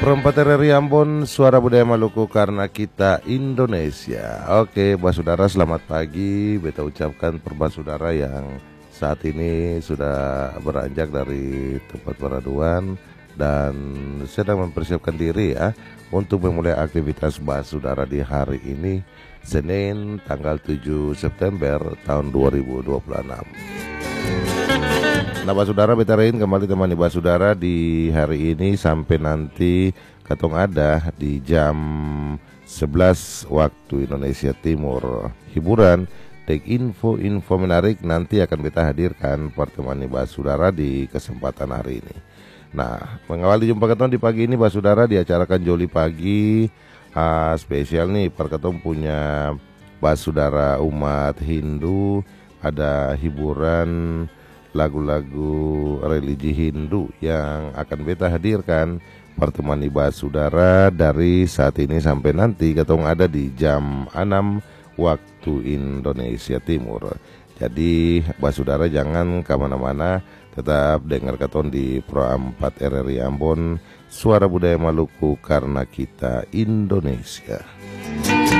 Seperempat RRI Ambon, suara budaya Maluku karena kita Indonesia. Oke, Mbak Saudara, selamat pagi. Beta ucapkan per Mbak Saudara yang saat ini sudah beranjak dari tempat peraduan dan sedang mempersiapkan diri ya untuk memulai aktivitas Mbak Saudara di hari ini, Senin tanggal 7 September tahun 2026. Nah, Mbak Saudara, betarain kembali temani Mbak Saudara di hari ini sampai nanti katong ada di jam 11 waktu Indonesia Timur. Hiburan, info menarik nanti akan kita hadirkan pertemani Mbak Saudara di kesempatan hari ini. Nah, mengawali jumpa ketong di pagi ini Mbak Saudara diacarakan Joli Pagi spesial nih, perketong punya Mbak Saudara umat Hindu, ada hiburan lagu-lagu religi Hindu yang akan beta hadirkan pertemani Mbak Saudara dari saat ini sampai nanti ketong ada di jam 6 waktu Indonesia Timur. Jadi Mbak Saudara jangan kemana-mana, tetap dengar ketong di Pro 4 RRI Ambon, suara budaya Maluku karena kita Indonesia.